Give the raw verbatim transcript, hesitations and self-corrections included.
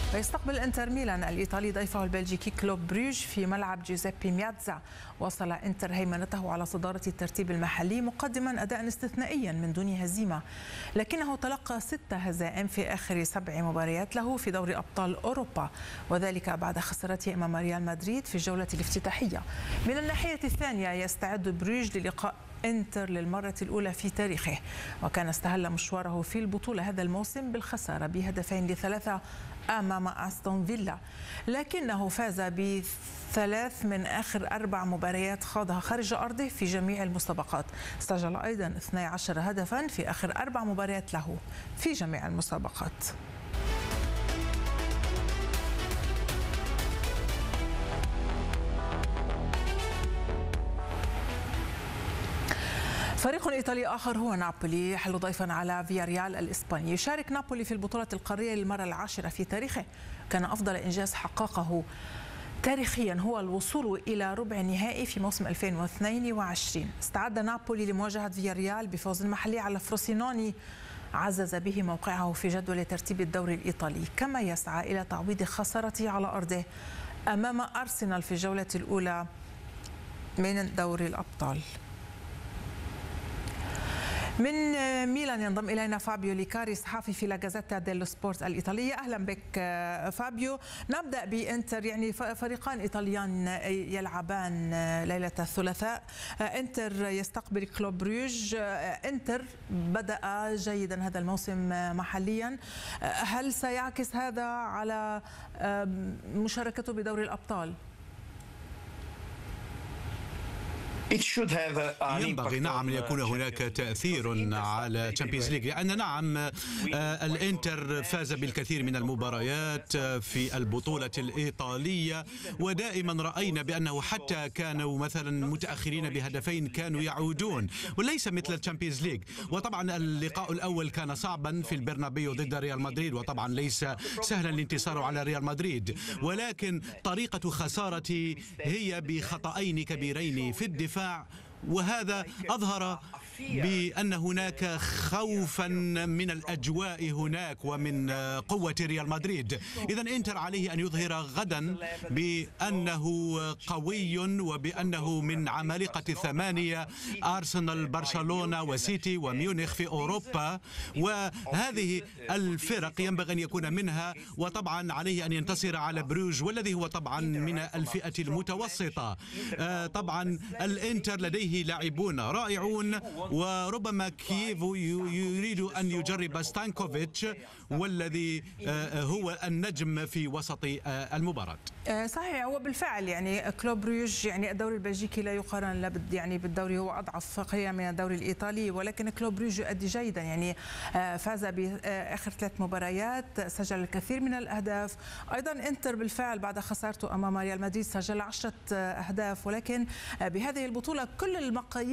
ويستقبل انتر ميلان الإيطالي ضيفه البلجيكي كلوب بروج في ملعب جوزيبي مياتزا. وصل انتر هيمنته على صدارة الترتيب المحلي مقدما أداء استثنائيا من دون هزيمة، لكنه تلقى ست هزائم في آخر سبع مباريات له في دوري أبطال أوروبا، وذلك بعد خسارته أمام ريال مدريد في الجولة الافتتاحية. من الناحية الثانية يستعد بروج للقاء انتر للمرة الأولى في تاريخه، وكان استهل مشواره في البطولة هذا الموسم بالخسارة بهدفين لثلاثة أمام أستون فيلا، لكنه فاز بثلاث من آخر أربع مباريات خاضها خارج أرضه في جميع المسابقات. سجل أيضا اثني عشر هدفا في آخر أربع مباريات له في جميع المسابقات. فريق إيطالي آخر هو نابولي يحل ضيفا على فياريال الإسباني. يشارك نابولي في البطولة القارية للمرة العاشرة في تاريخه. كان أفضل إنجاز حققه تاريخيا هو الوصول إلى ربع النهائي في موسم ألفين واثنين وعشرين. استعد نابولي لمواجهة فياريال بفوز المحلي على فروسينوني عزز به موقعه في جدول ترتيب الدوري الإيطالي، كما يسعى إلى تعويض خسارته على أرضه أمام أرسنال في الجولة الأولى من دوري الأبطال. من ميلان ينضم إلينا فابيو ليكاري صحافي في لا جازيتا ديلو سبورت الإيطالية. أهلا بك فابيو. نبدأ بإنتر، يعني فريقان إيطاليان يلعبان ليلة الثلاثاء. إنتر يستقبل كلوب بروج. إنتر بدأ جيدا هذا الموسم محليا، هل سيعكس هذا على مشاركته بدوري الأبطال؟ ينبغي نعم يكون هناك تأثير على تشامبيونز ليج، لأن نعم الإنتر فاز بالكثير من المباريات في البطولة الإيطالية، ودائما رأينا بأنه حتى كانوا مثلا متأخرين بهدفين كانوا يعودون، وليس مثل التشامبيونز ليج. وطبعا اللقاء الأول كان صعبا في البرنابيو ضد ريال مدريد، وطبعا ليس سهلا الانتصار على ريال مدريد، ولكن طريقة خسارتي هي بخطأين كبيرين في الدفاع، وهذا أظهر بأن هناك خوفا من الأجواء هناك ومن قوة ريال مدريد. إذن إنتر عليه أن يظهر غدا بأنه قوي وبأنه من عمالقة الثمانية، أرسنال، برشلونة وسيتي وميونخ في أوروبا، وهذه الفرق ينبغي أن يكون منها، وطبعا عليه أن ينتصر على بروج والذي هو طبعا من الفئة المتوسطة. طبعا الإنتر لديه لاعبون رائعون، وربما كييفو يريد أن يجرب ستانكوفيتش والذي هو النجم في وسط المباراة. صحيح، هو بالفعل يعني كلوب بروج، يعني الدوري البلجيكي لا يقارن لا يعني بالدوري، هو أضعف قليلا من الدوري الإيطالي، ولكن كلوب بروج يؤدي جيدا، يعني فاز بآخر ثلاث مباريات، سجل الكثير من الأهداف. أيضا إنتر بالفعل بعد خسارته أمام ريال مدريد سجل عشرة أهداف، ولكن بهذه البطولة كل المقاييس